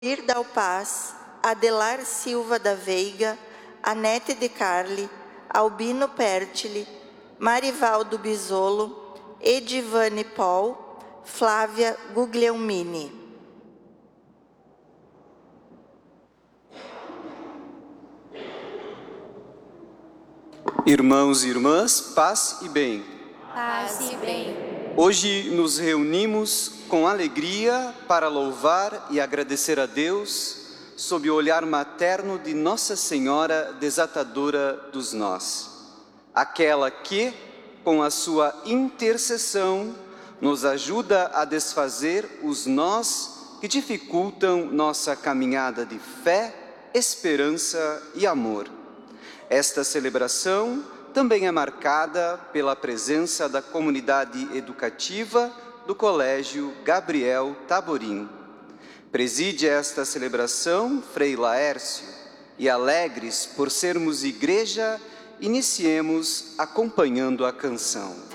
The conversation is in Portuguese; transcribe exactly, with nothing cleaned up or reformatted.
Irdal Paz, Adelar Silva da Veiga, Anete de Carli, Albino Pertile, Marivaldo Bisolo, Edivane Paul, Flávia Guglielmini. Irmãos e irmãs, paz e bem. Paz e bem. Hoje nos reunimos com alegria para louvar e agradecer a Deus sob o olhar materno de Nossa Senhora Desatadora dos Nós, aquela que, com a sua intercessão, nos ajuda a desfazer os nós que dificultam nossa caminhada de fé, esperança e amor. Esta celebração também é marcada pela presença da comunidade educativa do Colégio Gabriel Taborim. Preside esta celebração Frei Laércio e, alegres por sermos igreja, iniciemos acompanhando a canção.